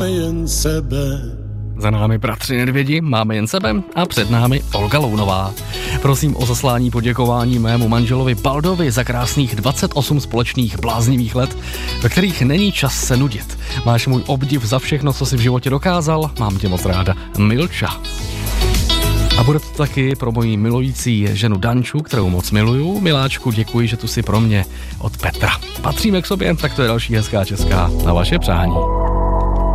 jen sebe. Za námi bratři Nedvědi, máme jen sebe a před námi Olga Lounová. Prosím o zaslání poděkování mému manželovi Baldovi za krásných 28 společných bláznivých let, ve kterých není čas se nudit. Máš můj obdiv za všechno, co jsi v životě dokázal, mám tě moc ráda, Milča. A bude to taky pro moji milující ženu Danču, kterou moc miluju. Miláčku, děkuji, že tu jsi pro mě, od Petra. Patříme k sobě, tak to je další hezká česká na vaše přání.